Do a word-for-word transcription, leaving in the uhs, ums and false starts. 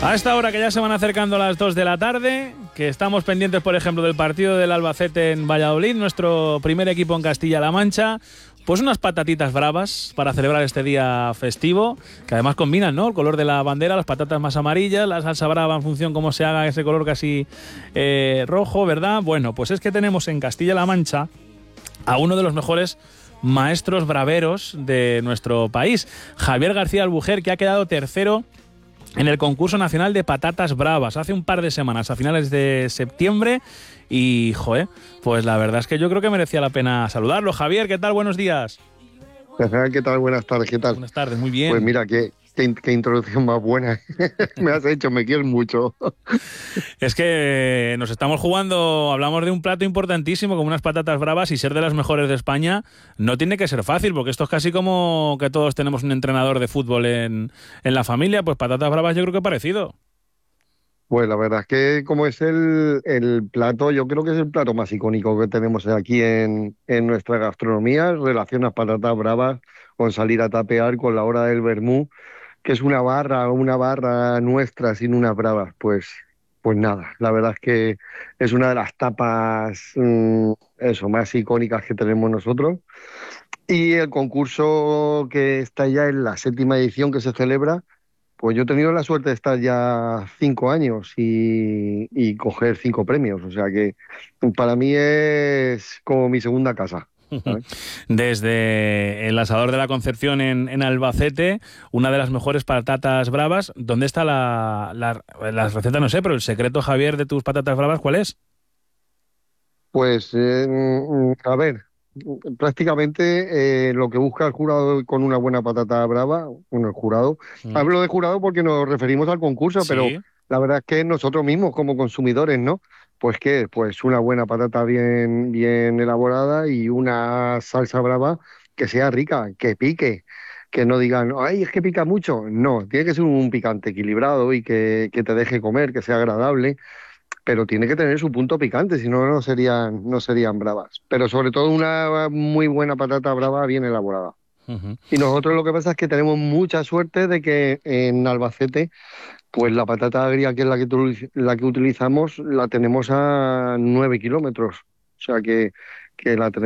A esta hora que ya se van acercando las dos de la tarde, que estamos pendientes, por ejemplo, del partido del Albacete en Valladolid, nuestro primer equipo en Castilla-La Mancha, pues unas patatitas bravas para celebrar este día festivo, que además combinan, ¿no?, el color de la bandera, las patatas más amarillas, la salsa brava en función cómo se haga ese color casi eh, rojo, ¿verdad? Bueno, pues es que tenemos en Castilla-La Mancha a uno de los mejores maestros braveros de nuestro país, Javier García Albujer, que ha quedado tercero en el concurso nacional de patatas bravas hace un par de semanas, a finales de septiembre. Y, joder, pues la verdad es que yo creo que merecía la pena saludarlo. Javier, ¿qué tal? Buenos días. ¿Qué tal? Buenas tardes, ¿qué tal? Buenas tardes, muy bien. Pues mira, qué, qué, qué introducción más buena me has hecho, me quieres mucho. Es que nos estamos jugando, hablamos de un plato importantísimo como unas patatas bravas, y ser de las mejores de España no tiene que ser fácil, porque esto es casi como que todos tenemos un entrenador de fútbol en, en la familia. Pues patatas bravas yo creo que parecido. Pues la verdad es que como es el, el plato, yo creo que es el plato más icónico que tenemos aquí en, en nuestra gastronomía. Relacionas patatas bravas con salir a tapear, con la hora del vermú, que es una barra, una barra nuestra sin unas bravas. Pues, pues nada, la verdad es que es una de las tapas, mm, eso, más icónicas que tenemos nosotros. Y el concurso, que está ya en la séptima edición que se celebra, pues yo he tenido la suerte de estar ya cinco años y, y coger cinco premios. O sea que para mí es como mi segunda casa, ¿sabes? Desde el Asador de la Concepción en, en Albacete, una de las mejores patatas bravas. ¿Dónde está la, la, la receta? No sé, pero el secreto, Javier, de tus patatas bravas, ¿cuál es? Pues, eh, mm, a ver, prácticamente eh, lo que busca el jurado con una buena patata brava, bueno, el jurado, Mm. hablo de jurado porque nos referimos al concurso, pero Sí. la verdad es que nosotros mismos como consumidores, ¿no? Pues qué, pues una buena patata bien, bien elaborada y una salsa brava que sea rica, que pique, que no digan, ay, es que pica mucho. No, tiene que ser un picante equilibrado y que, que te deje comer, que sea agradable, pero tiene que tener su punto picante, si no, no serían, no serían bravas. Pero sobre todo una muy buena patata brava bien elaborada. Ujú. Y nosotros lo que pasa es que tenemos mucha suerte de que en Albacete, pues la patata agria, que es la que, tu- la que utilizamos, la tenemos a nueve kilómetros. O sea que, que la tenemos